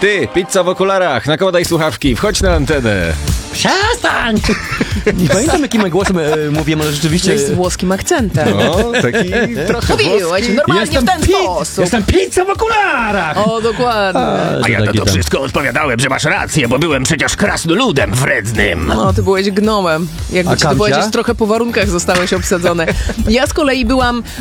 Ty, pizza w okularach, nakładaj słuchawki, wchodź na antenę. Przestań! Nie pamiętam, jakim głosem mówiłem, ale rzeczywiście... Z włoskim akcentem. No, taki trochę Mówiłeś włoski. normalnie w ten sposób. Jestem pizza w okularach! O, dokładnie. A ja na to wszystko odpowiadałem, że masz rację, bo byłem przecież krasnoludem wrednym. No, ty byłeś gnomem. Jakby A ci to Kamcia? powiedzieć, trochę po warunkach zostałeś obsadzony. Ja z kolei byłam